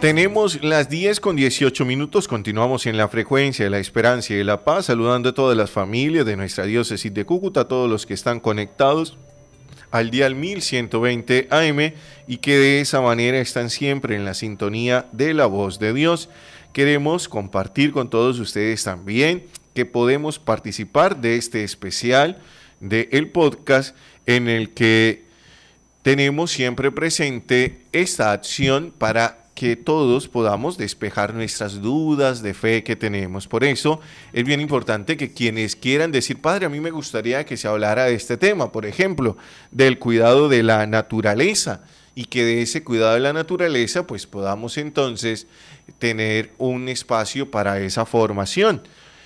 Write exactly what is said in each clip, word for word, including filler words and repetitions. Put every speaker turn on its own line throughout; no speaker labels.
Tenemos las diez con dieciocho minutos, continuamos en la frecuencia de la esperanza y de la paz, saludando a todas las familias de nuestra diócesis de Cúcuta, a todos los que están conectados al dial mil ciento veinte A M y que de esa manera están siempre en la sintonía de la voz de Dios. Queremos compartir con todos ustedes también que podemos participar de este especial del podcast en el que tenemos siempre presente esta acción para que todos podamos despejar nuestras dudas de fe que tenemos. Por eso es bien importante que quienes quieran decir, padre, a mí me gustaría que se hablara de este tema, por ejemplo, del cuidado de la naturaleza, y que de ese cuidado de la naturaleza pues podamos entonces tener un espacio para esa formación.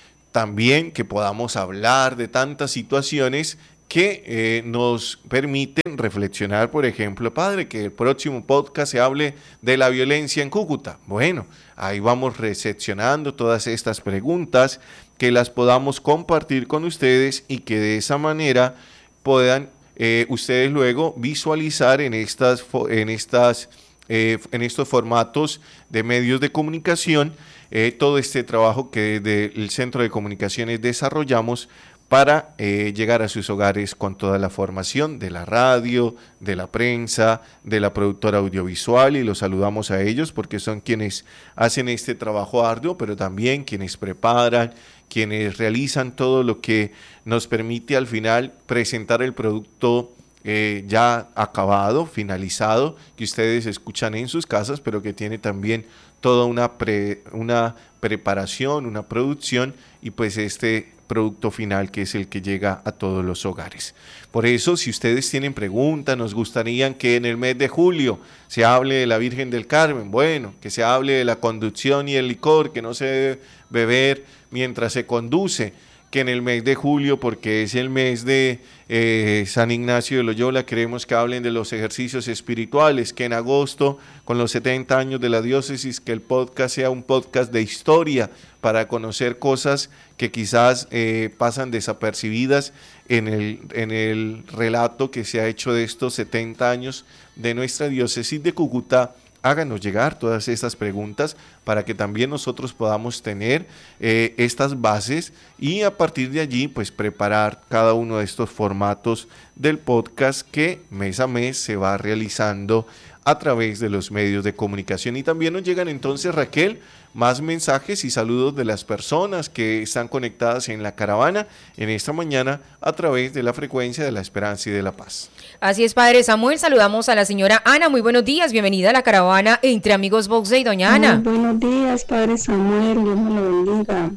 También que podamos hablar de tantas situaciones que eh, nos permiten reflexionar, por ejemplo, padre, que el próximo podcast se hable de la violencia en Cúcuta. Bueno, ahí vamos recepcionando todas estas preguntas, que las podamos compartir con ustedes y que de esa manera puedan eh, ustedes luego visualizar en estas, en estas, eh, en estos formatos de medios de comunicación eh, todo este trabajo que desde el Centro de Comunicaciones desarrollamos para eh, llegar a sus hogares con toda la formación de la radio, de la prensa, de la productora audiovisual, y los saludamos a ellos porque son quienes hacen este trabajo arduo, pero también quienes preparan, quienes realizan todo lo que nos permite al final presentar el producto eh, ya acabado, finalizado, que ustedes escuchan en sus casas, pero que tiene también toda una, pre, una preparación, una producción, y pues este producto final que es el que llega a todos los hogares. Por eso, si ustedes tienen preguntas, nos gustaría que en el mes de julio se hable de la Virgen del Carmen, bueno, que se hable de la conducción y el licor, que no se debe beber mientras se conduce, que en el mes de julio, porque es el mes de eh, San Ignacio de Loyola, queremos que hablen de los ejercicios espirituales, que en agosto, con los setenta años de la diócesis, que el podcast sea un podcast de historia para conocer cosas que quizás eh, pasan desapercibidas en el, en el relato que se ha hecho de estos setenta años de nuestra diócesis de Cúcuta. Háganos llegar todas estas preguntas para que también nosotros podamos tener eh, estas bases y a partir de allí pues preparar cada uno de estos formatos del podcast que mes a mes se va realizando a través de los medios de comunicación. Y también nos llegan entonces, Raquel, más mensajes y saludos de las personas que están conectadas en la caravana en esta mañana a través de la frecuencia de la esperanza y de la paz.
Así es, padre Samuel, saludamos a la señora Ana, muy buenos días, bienvenida a la caravana Entre Amigos Vox Day, doña Ana.
Muy buenos días, padre Samuel, Dios me lo bendiga.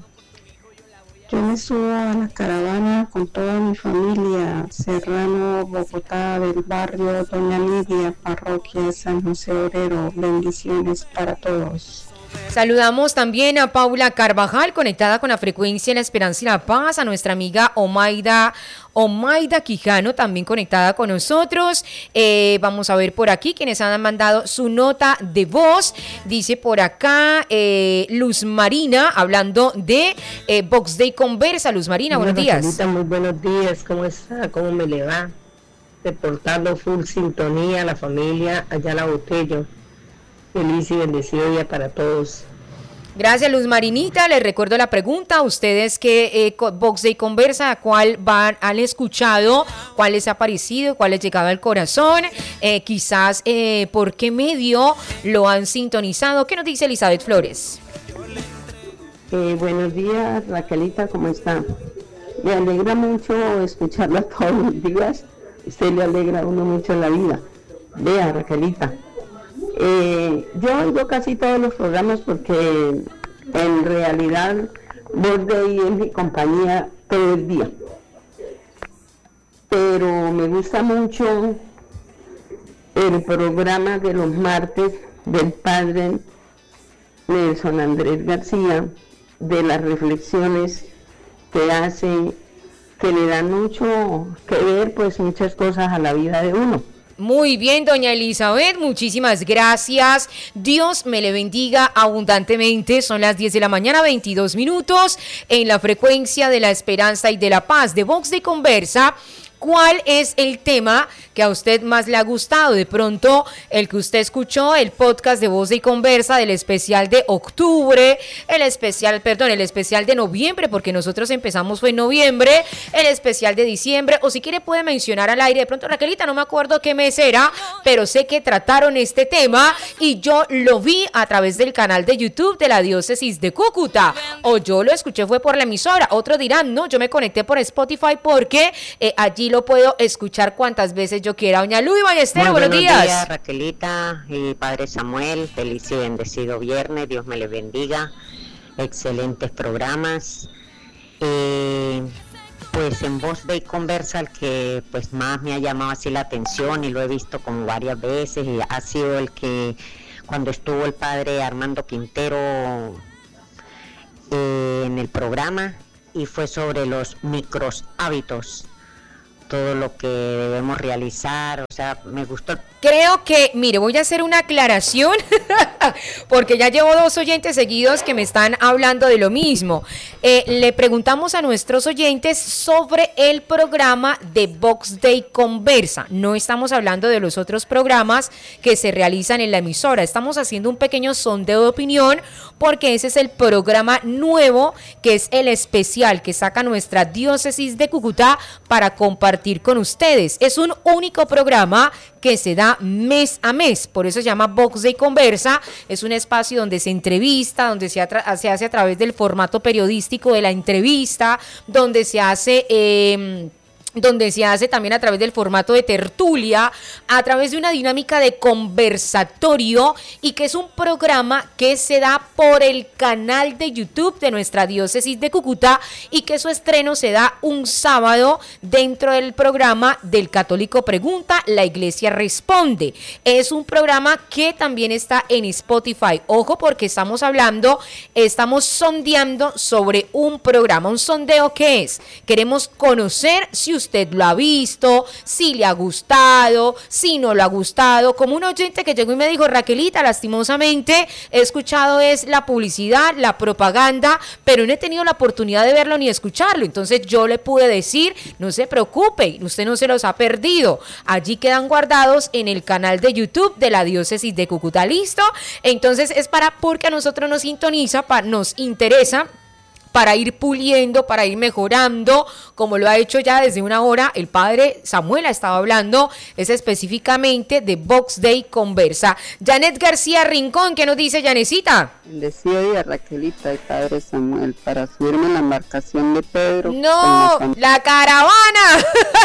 Yo me subo a la caravana con toda mi familia, Serrano, Bogotá, del barrio Doña Lidia, parroquia San José Obrero, bendiciones para todos.
Saludamos también a Paula Carvajal, conectada con la frecuencia de la esperanza y la paz, a nuestra amiga Omaida, Omaida Quijano, también conectada con nosotros. Eh, vamos a ver por aquí quienes han mandado su nota de voz. Dice por acá eh, Luz Marina, hablando de eh, Vox Day Conversa. Luz Marina, buenos
Bueno,
días.
Raquelita, muy buenos días, ¿cómo está? ¿Cómo me le va? Reportando full sintonía, la familia Ayala Botello. Feliz y bendecido día para todos.
Gracias, Luz Marinita. Les recuerdo la pregunta. Ustedes que eh, Vox Day Conversa, ¿cuál van, han escuchado? ¿Cuál les ha parecido? ¿Cuál les ha llegado al corazón? Eh, quizás, eh, ¿por qué medio lo han sintonizado? ¿Qué nos dice Elizabeth Flores?
Eh, buenos días, Raquelita, ¿cómo está? Me alegra mucho escucharla todos los días. Usted le alegra a uno mucho la vida. Vea, Raquelita. Eh, yo oigo casi todos los programas porque en realidad Vox Day es mi compañía todo el día, pero me gusta mucho el programa de los martes del padre Nelson Andrés García, de las reflexiones que hace, que le dan mucho que ver, pues muchas cosas a la vida de uno.
Muy bien, doña Elizabeth, muchísimas gracias. Dios me le bendiga abundantemente. Son las diez de la mañana, veintidós minutos, en la frecuencia de la esperanza y de la paz de Vox Day Conversa. ¿Cuál es el tema que a usted más le ha gustado? De pronto, el que usted escuchó, el podcast de Voz y Conversa del especial de octubre, el especial, perdón, el especial de noviembre, porque nosotros empezamos fue en noviembre, el especial de diciembre, o si quiere puede mencionar al aire. De pronto, Raquelita, no me acuerdo qué mes era, pero sé que trataron este tema y yo lo vi a través del canal de YouTube de la Diócesis de Cúcuta, o yo lo escuché fue por la emisora. Otros dirán, no, yo me conecté por Spotify porque eh, allí lo puedo escuchar cuantas veces yo quiera. Doña Luis Ballesteros, buenos, buenos días.
días, Raquelita y Padre Samuel, feliz y bendecido viernes, Dios me les bendiga, excelentes programas. Eh, pues en Voz de Conversa, el que pues más me ha llamado así la atención y lo he visto como varias veces, y ha sido el que cuando estuvo el Padre Armando Quintero eh, en el programa, y fue sobre los micros hábitos, todo lo que debemos realizar, o sea, me gustó.
Creo que, mire, voy a hacer una aclaración porque ya llevo dos oyentes seguidos que me están hablando de lo mismo. Eh, le preguntamos a nuestros oyentes sobre el programa de Vox Day Conversa. No estamos hablando de los otros programas que se realizan en la emisora. Estamos haciendo un pequeño sondeo de opinión porque ese es el programa nuevo, que es el especial que saca nuestra Diócesis de Cúcuta para compartir con ustedes. Es un único programa que se da mes a mes, por eso se llama Vox Day Conversa. Es un espacio donde se entrevista, donde se, atra- se hace a través del formato periodístico de la entrevista, donde se hace... Eh, donde se hace también a través del formato de tertulia, a través de una dinámica de conversatorio, y que es un programa que se da por el canal de YouTube de nuestra Diócesis de Cúcuta, y que su estreno se da un sábado dentro del programa del Católico Pregunta, la Iglesia Responde. Es un programa que también está en Spotify. Ojo, porque estamos hablando, estamos sondeando sobre un programa, un sondeo que es, queremos conocer si usted lo ha visto, si le ha gustado, si no lo ha gustado. Como un oyente que llegó y me dijo, Raquelita, lastimosamente he escuchado es la publicidad, la propaganda, pero no he tenido la oportunidad de verlo ni escucharlo. Entonces yo le pude decir, no se preocupe, usted no se los ha perdido. Allí quedan guardados en el canal de YouTube de la Diócesis de Cúcuta. ¿Listo? Entonces es para, porque a nosotros nos sintoniza, para, nos interesa, para ir puliendo, para ir mejorando, como lo ha hecho ya desde una hora el Padre Samuel ha estado hablando, es específicamente de Vox Day Conversa. Janet García Rincón, ¿qué nos dice Janecita?
Bendecido día, Raquelita y Padre Samuel, para subirme en la embarcación de Pedro.
No, la caravana.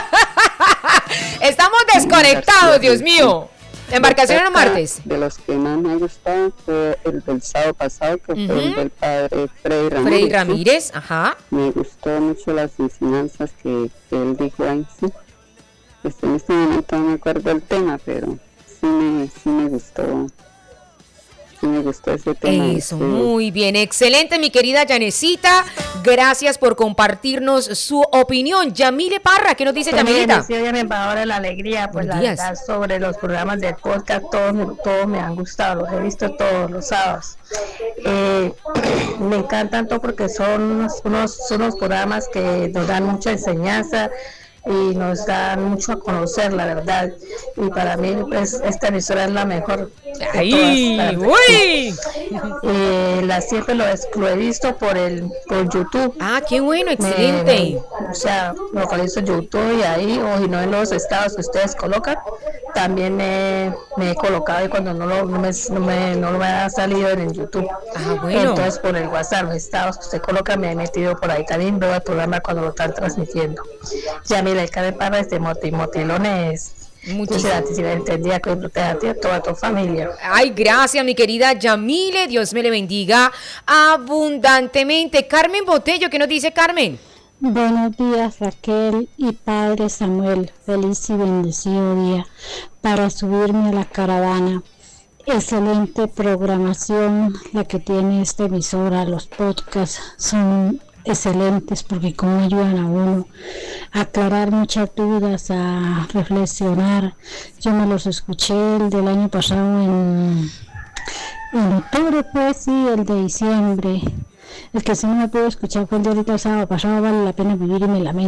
Estamos desconectados, Dios mío. ¿Embarcación los martes?
De los que más me ha gustado fue el del sábado pasado, que uh-huh. fue el del Padre Freddy Ramírez.
Freddy Ramírez, ajá.
Me gustó mucho las enseñanzas que, que él dijo ahí, sí. Pues en este momento no me acuerdo el tema, pero sí me, sí me gustó. Sí me gustó ese tema.
Eso, muy bien, excelente, mi querida Janecita. Gracias por compartirnos su opinión. Yamile Parra, ¿qué nos dice pues Yamilita?
Sí, ya me va ahora la alegría, pues la verdad, sobre los programas del podcast, todos, todos me han gustado, los he visto todos los sábados. Eh, me encantan todos porque son unos, unos, unos programas que nos dan mucha enseñanza y nos dan mucho a conocer, la verdad, y para mí pues esta emisora es la mejor de
¡Ay,
todas.
uy!
Eh, la siempre lo, lo he visto por el por YouTube.
Ah, qué bueno, excelente.
Me, o sea, lo localizo en YouTube y ahí, o si no en los estados que ustedes colocan, también me, me he colocado y cuando no, lo, no, me, no, me, no me ha salido en el YouTube.
Ah, bueno.
Entonces por el WhatsApp, los estados que usted coloca, me he metido por ahí también, veo el programa cuando lo están transmitiendo. Ya mira, el cara de Parra de Moti, Motilones. Muchas gracias, día que proteja a ti y a toda tu familia.
Ay, gracias, mi querida Yamile, Dios me le bendiga abundantemente. Carmen Botello, ¿qué nos dice Carmen?
Buenos días, Raquel y Padre Samuel, feliz y bendecido día para subirme a la caravana. Excelente programación la que tiene esta emisora, los podcasts son excelentes porque como ayudan a uno a aclarar muchas dudas, a reflexionar. Yo me los escuché el del año pasado en, en octubre, pues sí, el de diciembre. El que sí no me puedo escuchar fue el de ahorita sábado pasado, vale la pena vivir y me lamento.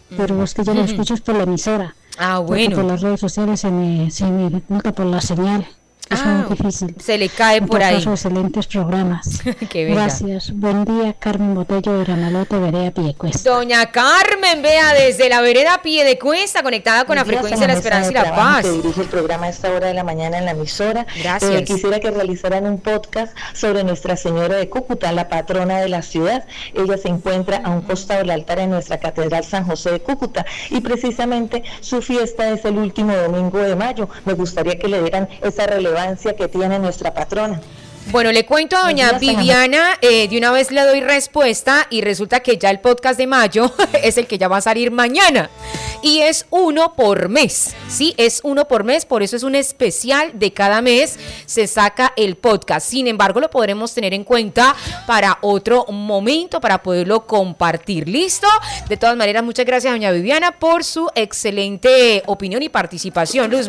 pero es que yo lo escucho por la emisora.
Ah, bueno.
Por las redes sociales se me, se me nota por la señal. Es
ah,
muy difícil.
Se le cae por ahí.
Excelentes programas.
Qué bella.
Gracias. Buen día, Carmen Botello de Ramalote, Vereda Piedecuesta.
Doña Carmen, vea, desde la Vereda Piedecuesta, conectada con la frecuencia de la esperanza y la paz.
Que dirige el programa a esta hora de la mañana en la emisora.
Gracias.
Eh, quisiera que realizaran un podcast sobre Nuestra Señora de Cúcuta, la patrona de la ciudad. Ella se encuentra a un costado del altar en nuestra Catedral San José de Cúcuta y precisamente su fiesta es el último domingo de mayo. Me gustaría que le dieran esa relevancia que tiene nuestra patrona.
Bueno, le cuento a doña Viviana, eh, de una vez le doy respuesta y resulta que ya el podcast de mayo es el que ya va a salir mañana y es uno por mes, sí, es uno por mes, por eso es un especial de cada mes, se saca el podcast, sin embargo lo podremos tener en cuenta para otro momento, para poderlo compartir, ¿listo? De todas maneras, muchas gracias doña Viviana por su excelente opinión y participación. Luz